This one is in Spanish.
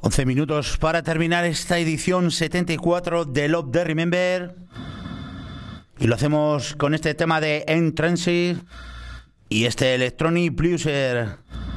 11 minutos para terminar esta edición 74 de Love the Remember. Y lo hacemos con este tema de Entrancy y este Electronic Blueser.